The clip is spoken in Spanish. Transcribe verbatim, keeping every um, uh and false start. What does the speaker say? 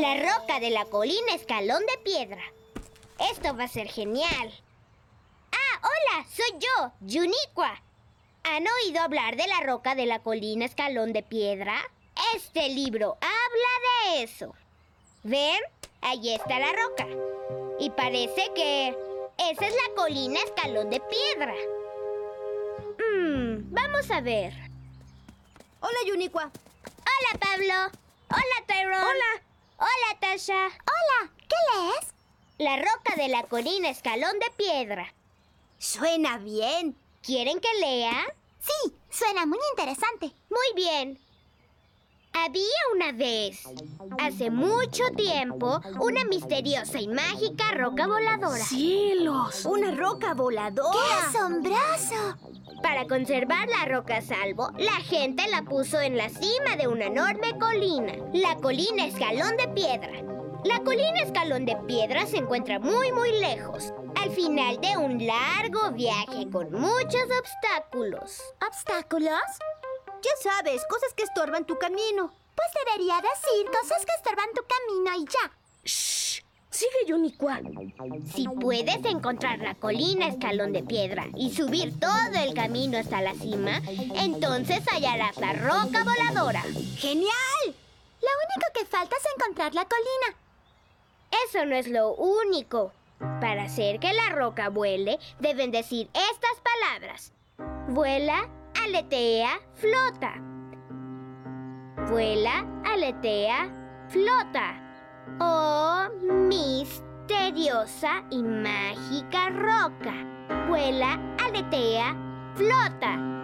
La roca de la colina Escalón de Piedra. Esto va a ser genial. ¡Ah, hola! Soy yo, Yuniqua. ¿Han oído hablar de la roca de la colina Escalón de Piedra? Este libro habla de eso. ¿Ven? Allí está la roca. Y parece que esa es la colina Escalón de Piedra. Hmm, vamos a ver. Hola, Yuniqua. Hola, Pablo. Hola, Tyrone. Hola. Hola, Tasha. Hola, ¿qué lees? La roca de la colina Escalón de Piedra. Suena bien. ¿Quieren que lea? Sí, suena muy interesante. Muy bien. Había una vez, hace mucho tiempo, una misteriosa y mágica roca voladora. ¡Cielos! ¡Una roca voladora! ¡Qué asombroso! Para conservar la roca a salvo, la gente la puso en la cima de una enorme colina, la colina Escalón de Piedra. La colina Escalón de Piedra se encuentra muy, muy lejos, al final de un largo viaje con muchos obstáculos. ¿Obstáculos? Ya sabes, cosas que estorban tu camino. Pues debería decir cosas que estorban tu camino y ya. ¡Shh! Sigue, Yuniqua. Si puedes encontrar la colina Escalón de Piedra y subir todo el camino hasta la cima, entonces hallarás la roca voladora. ¡Genial! Lo único que falta es encontrar la colina. Eso no es lo único. Para hacer que la roca vuele, deben decir estas palabras. Vuela, aletea, flota. Vuela, aletea, flota. Oh, misteriosa y mágica roca. Vuela, aletea, flota.